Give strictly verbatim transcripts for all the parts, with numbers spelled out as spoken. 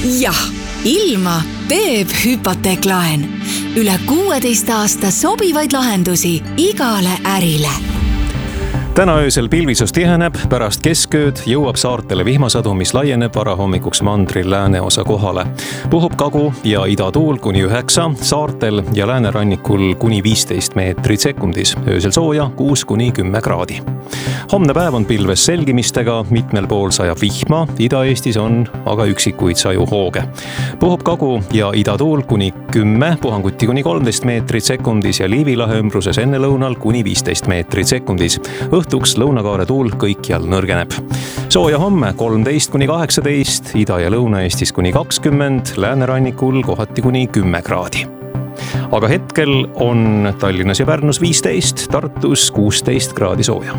jah, ilma teeb hüpoteeklaen. Üle kuueteist aasta sobivaid lahendusi igale ärile. Täna öösel pilvisus tiheneb, pärast keskööd jõuab saartele vihmasadu, mis laieneb varahommikuks mandril lääneosa kohale. Puhub kagu- ja idatuul kuni üheksa, saartel ja läänerannikul kuni viisteist meetrit sekundis. Öösel sooja kuus kuni kümme kraadi. Homne päev on pilves selgimistega, mitmel pool sajab vihma, Ida-Eestis on aga üksikuid saju hooge. Puhub kagu- ja idatuul kuni kümme, puhanguti kuni kolmteist meetrit sekundis ja Liivilahe ümbruses enne lõunal kuni viisteist meetrit sekundis. Õhtuks lõunakaare tuul kõikjal nõrgeneb. Sooja homme kolmteist kuni kaheksateist, Ida- ja Lõuna-Eestis kuni kakskümmend, läänerannikul kohati kuni kümme kraadi. Aga hetkel on Tallinnas ja Pärnus viisteist, Tartus kuusteist kraadi sooja.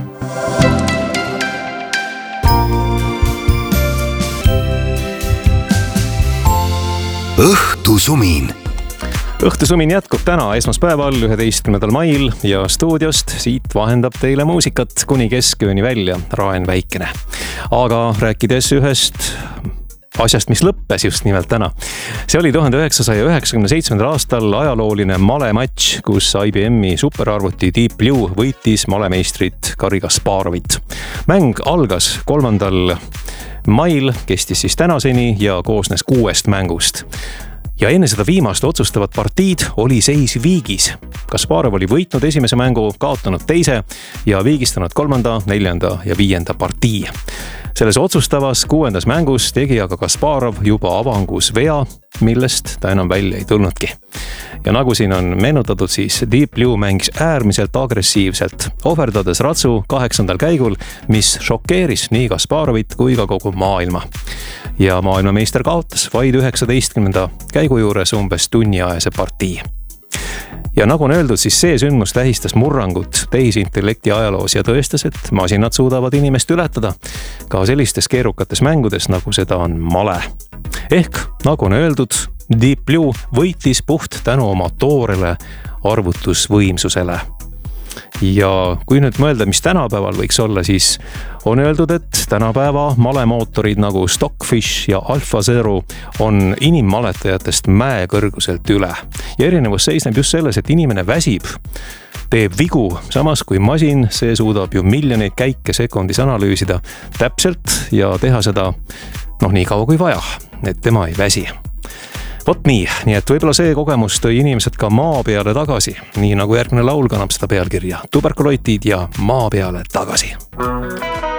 Õhtusumin. Õhtusumin jätkub täna esmaspäeval, üheteistkümnendal mail ja stuudiost siit vahendab teile muusikat kuni keskööni välja Raen Väikene. Aga rääkides ühest asjast, mis lõppes just nimelt täna. See oli tuhande üheksasaja üheksakümne seitsmendal aastal ajalooline malematš, kus I B M-i superarvuti Deep Blue võitis malemeistrit Garri Kasparovit. Mäng algas kolmandal mail, kestis siis tänaseni ja koosnes kuuest mängust. Ja enne seda viimast otsustavat partiid oli seis viigis. Kasparov oli võitnud esimese mängu, kaotanud teise ja viigistanud kolmanda, neljanda ja viienda partii. Selles otsustavas kuuendas mängus tegi aga Kasparov juba avangus vea, millest ta enam välja ei tulnudki. Ja nagu siin on meenutatud, siis Deep Blue mängis äärmiselt agressiivselt, ohverdades ratsu kaheksandal käigul, mis šokeeris nii Kasparovit kui ka kogu maailma. Ja maailmameister kaotas vaid üheksateistkümnenda käigu juures umbes tunniajase partii. Ja nagu on öeldud, siis see sündmus tähistas murrangut tehisintellekti ajaloos ja tõestas, et masinad suudavad inimest ületada ka sellistes keerukates mängudes, nagu seda on male. Ehk, nagu on öeldud, Deep Blue võitis puht tänu oma toorele arvutusvõimsusele. Ja kui nüüd mõelda, mis tänapäeval võiks olla, siis on öeldud, et tänapäeva malemootorid nagu Stockfish ja AlphaZero on inimmaletajatest mäekõrguselt üle. Ja erinevus seisneb just selles, et inimene väsib, teeb vigu, samas kui masin, see suudab ju miljoneid käike sekundis analüüsida täpselt ja teha seda noh nii kaua kui vaja, et tema ei väsi. Vot nii, nii et võib-olla see kogemus tõi inimesed ka maa peale tagasi, nii nagu järgmine laul kannab seda pealkirja Tuberkuloitid ja maa peale tagasi.